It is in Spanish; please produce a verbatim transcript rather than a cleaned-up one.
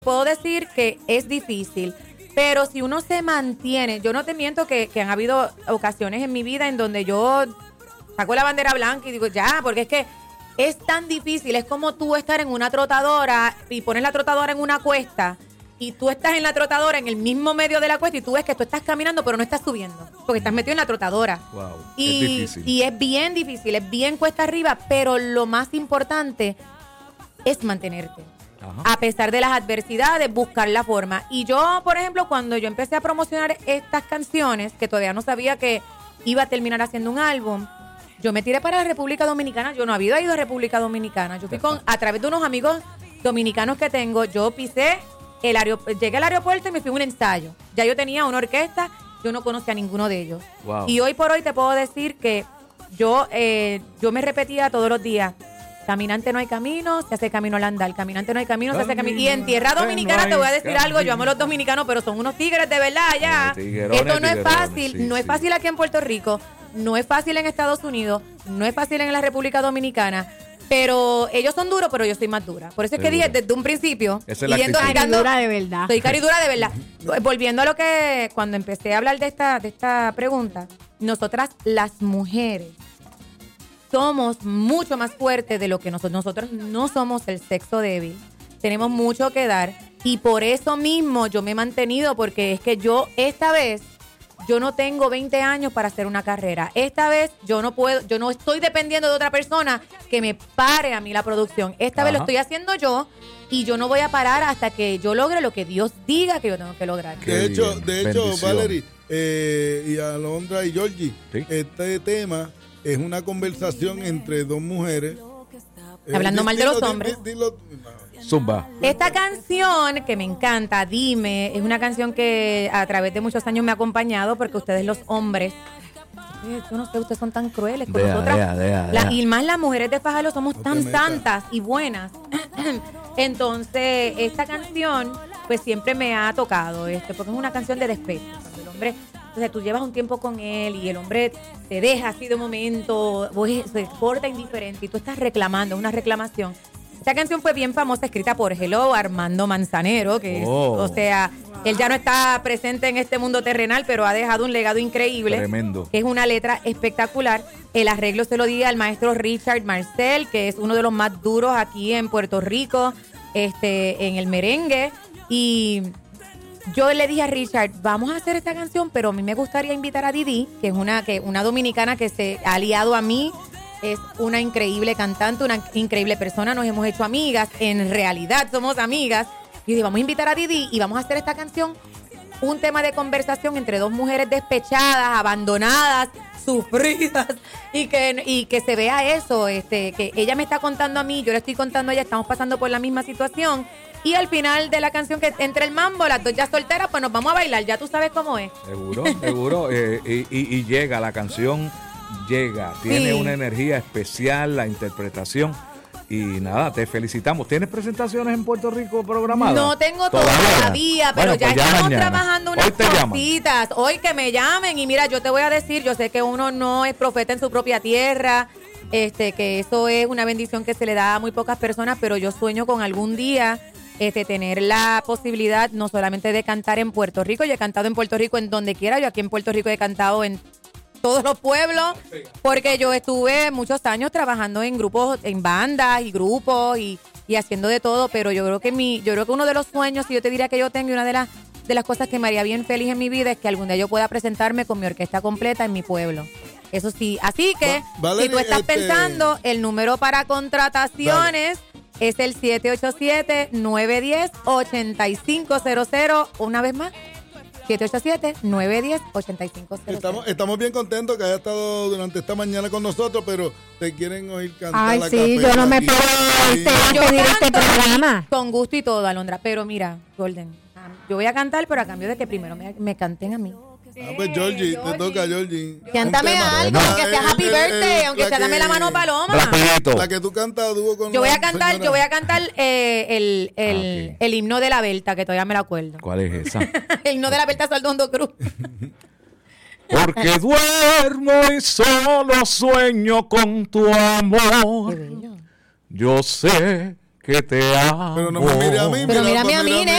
puedo decir que es difícil, pero si uno se mantiene, yo no te miento que, que han habido ocasiones en mi vida en donde yo saco la bandera blanca y digo ya, porque es que es tan difícil, es como tú estar en una trotadora y pones la trotadora en una cuesta y tú estás en la trotadora en el mismo medio de la cuesta y tú ves que tú estás caminando pero no estás subiendo, porque estás metido en la trotadora. Wow, y, es difícil. Y es bien difícil, es bien cuesta arriba, pero lo más importante es mantenerte. Ajá. A pesar de las adversidades, buscar la forma. Y yo, por ejemplo, cuando yo empecé a promocionar estas canciones, que todavía no sabía que iba a terminar haciendo un álbum, yo me tiré para la República Dominicana. Yo no había ido a República Dominicana. Yo fui con, a través de unos amigos dominicanos que tengo, yo pisé el aeropuerto, llegué al aeropuerto y me fui a un ensayo. Ya yo tenía una orquesta, yo no conocía a ninguno de ellos. Wow. Y hoy por hoy te puedo decir que yo, eh, yo me repetía todos los días: caminante no hay camino, se hace camino al andar. Caminante no hay camino, se hace camino. Y en tierra dominicana, te voy a decir algo, yo amo a los dominicanos, pero son unos tigres de verdad allá. Esto no es fácil, sí, no es sí. fácil aquí en Puerto Rico, no es fácil en Estados Unidos, no es fácil en la República Dominicana, pero ellos son duros, pero yo soy más dura. Por eso es que dije desde un principio, esa es la yendo, actitud. caridura de verdad. Soy caridura de verdad. Volviendo a lo que, cuando empecé a hablar de esta, de esta pregunta, nosotras las mujeres somos mucho más fuertes de lo que nosotros. Nosotros no somos el sexo débil. Tenemos mucho que dar. Y por eso mismo yo me he mantenido, porque es que yo esta vez, yo no tengo veinte años para hacer una carrera. Esta vez yo no puedo, yo no estoy dependiendo de otra persona que me pare a mí la producción. Esta Ajá. vez lo estoy haciendo yo y yo no voy a parar hasta que yo logre lo que Dios diga que yo tengo que lograr. De hecho, de hecho, Valerie, eh, y Alondra y Georgie, ¿sí? Este tema es una conversación entre dos mujeres. Hablando eh, mal de dilo, los hombres. Dilo, dilo, Zumba. Esta canción que me encanta, Dime, es una canción que a través de muchos años me ha acompañado, porque ustedes los hombres, yo no sé, ustedes son tan crueles con deja, nosotras. Deja, deja, la, deja. Y más las mujeres de Fajardo somos no tan santas y buenas. Entonces, esta canción pues siempre me ha tocado, este, porque es una canción de despecho. Cuando el hombre... Entonces tú llevas un tiempo con él y el hombre te deja así de momento, se porta indiferente y tú estás reclamando, es una reclamación. Esta canción fue bien famosa, escrita por Hello Armando Manzanero, que oh. es, o sea, él ya no está presente en este mundo terrenal, pero ha dejado un legado increíble. Tremendo. Es una letra espectacular. El arreglo se lo di al maestro Richard Marcel, que es uno de los más duros aquí en Puerto Rico, este, en el merengue. Y yo le dije a Richard, vamos a hacer esta canción, pero a mí me gustaría invitar a Didi, que es una, que, una dominicana que se ha aliado a mí. Es una increíble cantante, una increíble persona. Nos hemos hecho amigas. En realidad somos amigas. Y dije, vamos a invitar a Didi y vamos a hacer esta canción un tema de conversación entre dos mujeres despechadas, abandonadas, sufridas, y que, y que se vea eso, este, que ella me está contando a mí, yo le estoy contando a ella, estamos pasando por la misma situación. Y al final de la canción, que entre el mambo, las dos ya solteras, pues nos vamos a bailar. Ya tú sabes cómo es. Seguro, seguro. eh, y, y, y llega la canción. Llega, tiene sí. una energía especial, la interpretación. Y nada, te felicitamos. ¿Tienes presentaciones en Puerto Rico programadas? No tengo todavía, todavía pero bueno, ya pues estamos ya trabajando unas Hoy cositas. Llaman. Hoy que me llamen. Y mira, yo te voy a decir, yo sé que uno no es profeta en su propia tierra, este, que eso es una bendición que se le da a muy pocas personas, pero yo sueño con algún día este, tener la posibilidad no solamente de cantar en Puerto Rico. Yo he cantado en Puerto Rico en donde quiera. Yo aquí en Puerto Rico he cantado en todos los pueblos, porque yo estuve muchos años trabajando en grupos, en bandas y grupos y, y haciendo de todo, pero yo creo que mi, yo creo que uno de los sueños, si yo te diría que yo tengo, y una de las de las cosas que me haría bien feliz en mi vida es que algún día yo pueda presentarme con mi orquesta completa en mi pueblo. Eso sí, así que vale, si tú estás este... pensando, el número para contrataciones vale. es el siete ocho siete, nueve uno cero, ocho cinco cero cero. Una vez más, siete ocho siete, nueve uno cero, ocho cinco cero cero. Estamos, estamos bien contentos que haya estado durante esta mañana con nosotros, pero te quieren oír cantar. Ay, la sí, yo no me puedo sí. yo pedir este programa. Con gusto y todo, Alondra. Pero mira, Golden, yo voy a cantar, pero a cambio de que primero me, me canten a mí. Ah, pues Georgie, te toca, Georgie. Cántame algo, aunque sea Happy Birthday, aunque sea Dame la mano paloma. Rapidito. La que tú cantas dúo con Yo voy a cantar, señora. yo voy a cantar eh, el, el, ah, okay. el himno de la Berta, que todavía me lo acuerdo. ¿Cuál es esa? El himno de la Berta Saldondo Cruz. Porque duermo y solo sueño con tu amor. Qué bello. Yo sé que te amo. Pero no me mire a mí. Pero mírame a mí,